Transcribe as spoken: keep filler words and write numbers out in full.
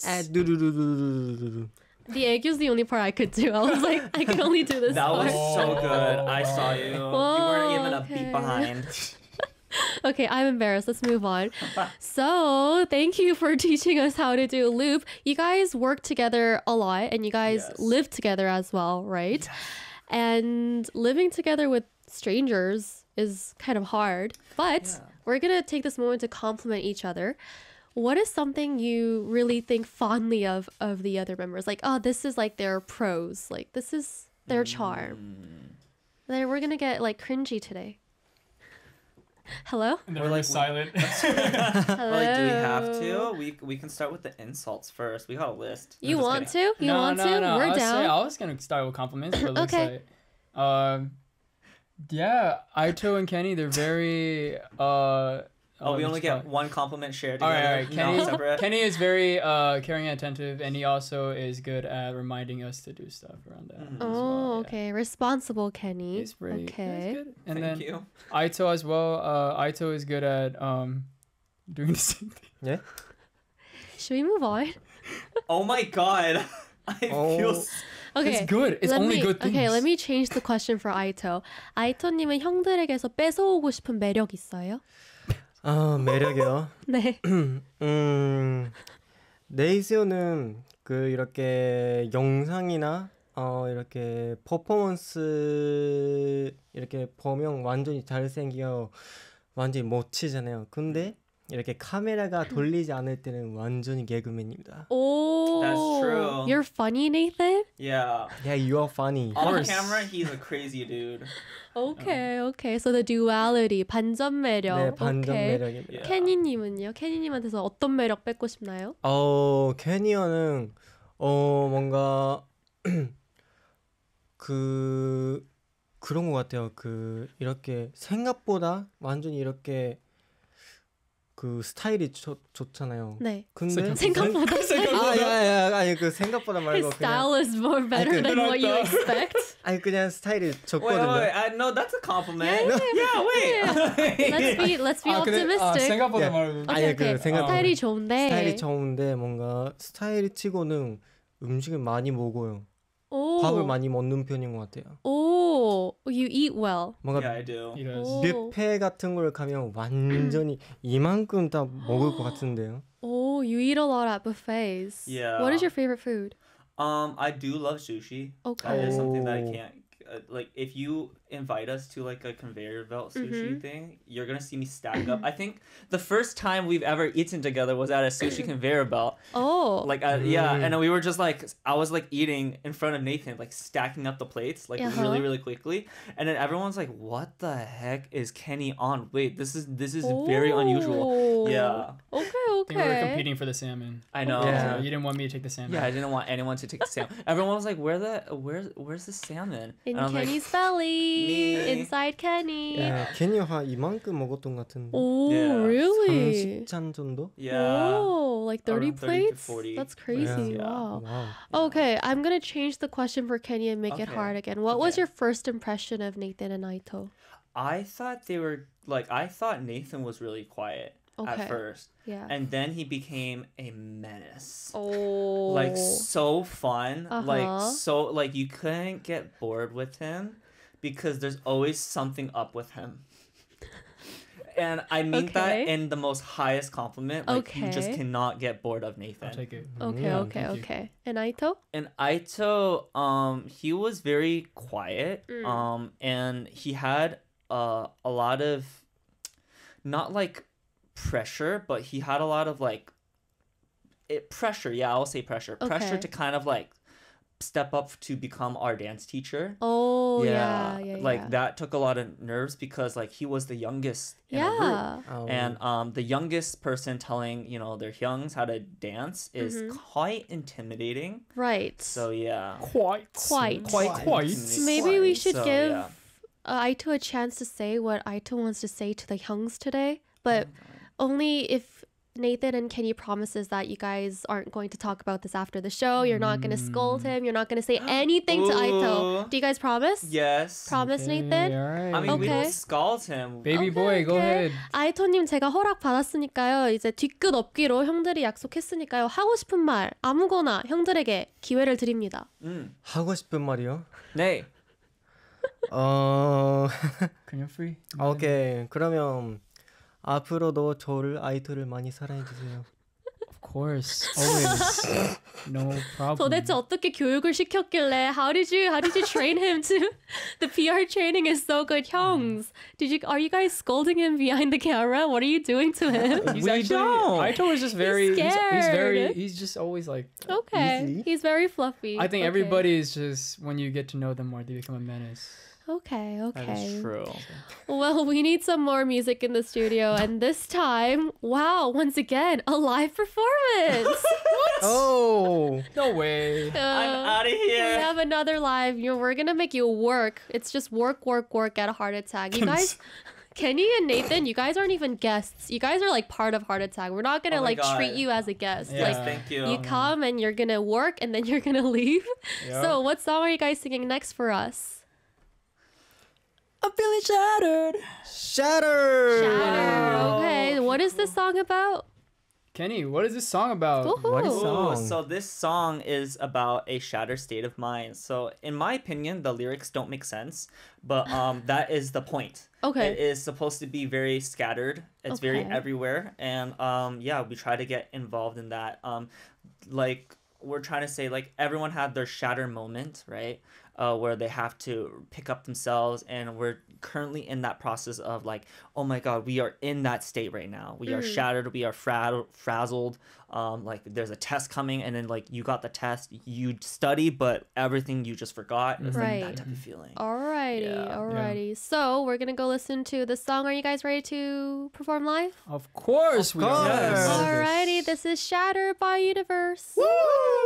notes. 아, 두두두두두두두. The egg is the only part I could do. I was like, I can only do this That part. was so good. I saw you. Whoa, you weren't even a okay. beat behind. Okay, I'm embarrassed. Let's move on. So, thank you for teaching us how to do loop. You guys work together a lot and you guys Yes. live together as well, right? And living together with strangers is kind of hard, but Yeah. we're going to take this moment to compliment each other. What is something you really think fondly of of the other members? Like, oh, this is like their pros. Like, this is their charm. Mm. Then we're going to get like cringy today. Hello? And then Or we're like- silent. Hello? Like, do we have to? We we can start with the insults first. We got a list. You I'm just want kidding. to? You no, want no, to? no. We're I was down. Say, I was gonna start with compliments, but it looks Okay. like, um, yeah, Aito and Kenny, they're very. Uh, Oh, we what only you call get it? one compliment shared All together. right, all right. No, Kenny, separate. Kenny is very uh, caring and attentive, and he also is good at reminding us to do stuff around that. Mhm. as well, Oh, yeah. okay. Responsible Kenny. He's pretty. okay. He's good. And Thank then you. Aito as well. Uh, Aito is good at um, doing the same thing. 예? Should we move on? Oh my god. I Oh. feel. s- Okay. It's good. It's let only me, good things. Okay, let me change the question for Aito. 아이토님은 형들에게서 뺏어오고 싶은 매력 있어요? 아, 매력이요. 네. 음, 네이스요는 그 이렇게 영상이나 어 이렇게 퍼포먼스 이렇게 보면 완전히 잘생겨 완전히 멋지잖아요. 근데 이렇게 카메라가 돌리지 않을 때는 완전히 개그맨입니다. Oh, That's true. You're funny, Nathan? Yeah. Yeah, you are funny. On course. camera, he's a crazy dude. Okay, okay. So the duality, 반전 매력. 네, 반전 okay. 매력입니다. Yeah. 케니님은요? 케니님한테서 어떤 매력 뺏고 싶나요? 어, 캐니언은 어 뭔가 그 그런 것 같아요. 그 이렇게 생각보다 완전히 이렇게 그 스타일이 좋 좋잖아요. 네. 근데 생각보다 아, 아니, 아니, 아니 그 생각보다 His 말고 그냥 style is more better 그- than what you expect. 아니 그냥 스타일이 Wait, wait, 좋거든요. wait. I, no, that's a compliment. Yeah, Yeah, wait. Let's be let's be 아, 근데, 아, optimistic. 생각보다 예. 말고. 아니, Okay, 그 okay. 생각보다. 스타일이 좋은데. 스타일이 좋은데 뭔가 스타일이 치고는 음식을 많이 먹어요. 오. 밥을 많이 먹는 편인 것 같아요. 오, you eat well. 뭔가 Yeah, I do. He does. 오. 뷔페 같은 걸 가면 완전히 이만큼 다 먹을 것 같은데요. Oh, you eat a lot at buffets. Yeah. What is your favorite food? Um, I do love sushi. Okay. That is something that I Oh. can't. Uh, like, if you invite us to like a conveyor belt sushi Mhm. thing, you're gonna see me stack up. I think the first time we've ever eaten together was at a sushi conveyor belt. Oh. Like, uh, yeah, Mm. and we were just like, I was like eating in front of Nathan, like stacking up the plates, like Uh-huh. really, really quickly, and then everyone's like, "What the heck is Kenny on? Wait, this is this is very unusual." Oh. Yeah, Okay, I okay. think we were competing for the salmon. I know. Yeah. So you didn't want me to take the salmon. Yeah, I didn't want anyone to take the salmon. Everyone was like, "Where the where's where's the salmon?" In and I was Kenny's like, belly. Me. Inside Kenny. 예, 캐니 한 이만큼 먹었던 것 같은데. Oh, Yeah. really? 삼십 잔 정도? "Yeah." Oh, like thirty Around thirty to plates? forty. That's crazy. Yeah. Wow. 와우. Okay, I'm gonna change the question for Kenny and make it Okay. hard again. What was Okay. your first impression of Nathan and Aito? I thought they were like I thought Nathan was really quiet Okay. at first, Yeah. and then he became a menace. oh. Like so fun, Uh-huh. like so like you couldn't get bored with him because there's always something up with him. And I mean Okay. that in the most highest compliment. Like you just Okay. cannot get bored of Nathan. I'll take it. Okay, Yeah, okay, thank you. okay. And Aito? And Aito, um, he was very quiet, Mm. um, and he had uh, a lot of, not like pressure, but he had a lot of like, it pressure. Yeah, I'll say pressure. Pressure Okay. to kind of like step up to become our dance teacher. Oh, yeah, yeah, yeah. Like that took a lot of nerves because like he was the youngest in a group. Yeah. 아우. And um, the youngest person telling, you know, their hyungs how to dance is Mhm. quite intimidating. Right. So yeah. Quite. Quite. Quite. Quite. Maybe we should So, give yeah. uh, Aito a chance to say what Aito wants to say to the Hyungs today, but only if Nathan and Kenny promises that you guys aren't going to talk about this after the show. You're not going to scold him. You're not going to say anything to Aito. Ooh. Do you guys promise? Yes. Promise, Okay, Nathan? alright. I mean, we Okay. don't scald him. Baby Okay, boy, go okay. ahead. 아이토님 제가 허락 받았으니까요. 이제 뒤끝 없기로 형들이 약속했으니까요. 하고 싶은 말 아무거나 형들에게 기회를 드립니다. 음. 하고 싶은 말이요? 네. 어 그냥 free. 오케이. 그러면 앞으로도 저를 아이토를 많이 사랑해 주세요. Of course. Always. No problem. 도대체 어떻게 교육을 시켰길래 How did you How did you train him to The P R training is so good. 형s. Did you Are you guys scolding him behind the camera? What are you doing to him? He's We actually, don't. Aito is just very, he's, he's very, scared. he's just always like, Okay. Easily? He's very fluffy. I think Okay. everybody is just, when you get to know them more, they become a menace. Okay, okay. That is true. Well, we need some more music in the studio, and this time, wow, once again, a live performance. Oh. No way. Uh, I'm out of we here. have another live. You know, we're gonna make you work. It's just work, work, work. Get a heart attack. You guys, Kenny and Nathan, you guys aren't even guests. You guys are like part of Heart Attack. We're not gonna Oh my like God. treat you as a guest. Yeah. Like Thank you. you come and you're gonna work, and then you're gonna leave. Yep. So, what song are you guys singing next for us? I'm feeling shattered. Shatter. Shatter. Okay, what is this song about? Kenny, what is this song about? What is Woohoo. song? Ooh, so this song is about a shattered state of mind. So in my opinion, the lyrics don't make sense, but um, that is the point. Okay. It is supposed to be very scattered. It's very Okay. everywhere, and um, yeah, we try to get involved in that. Um, like we're trying to say, like everyone had their shatter moment, right? Uh, where they have to pick up themselves, and we're currently in that process of like, oh my god, we are in that state right now. We are Mm. shattered, we are fra- frazzled. Um, like there's a test coming, and then like you got the test, you study, but everything you just forgot. It's like Right. that type of feeling. Alrighty, Yeah. alrighty. So we're gonna go listen to the song. Are you guys ready to perform live? Of course we course. are. Yes. Alrighty, this is Shatter by Universe. Woo!